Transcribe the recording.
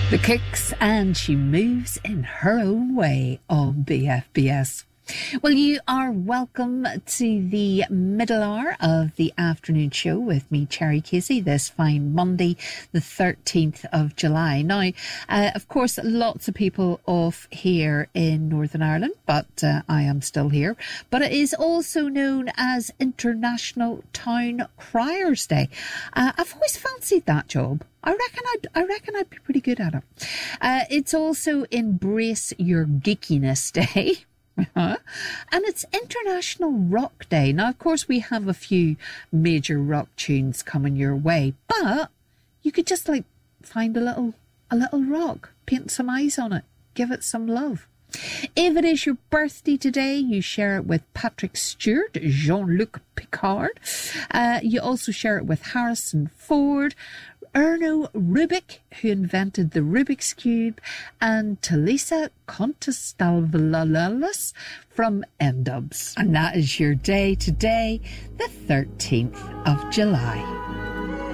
The Kicks, and She Moves in Her Own Way on BFBS. Well, you are welcome to the middle hour of the afternoon show with me, Cherry Casey, this fine Monday, the 13th of July. Now, of course, lots of people off here in Northern Ireland, but I am still here. But it is also known as International Town Criers Day. I've always fancied that job. I reckon I'd be pretty good at it. It's also Embrace Your Geekiness Day. And it's International Rock Day. Now, of course, we have a few major rock tunes coming your way, but you could just find a little rock, paint some eyes on it, give it some love. If it is your birthday today, you share it with Patrick Stewart, Jean-Luc Picard. You also share it with Harrison Ford, Erno Rubik, who invented the Rubik's Cube, and Talisa Contestavlalas from N-Dubs. And that is your day today, the 13th of July.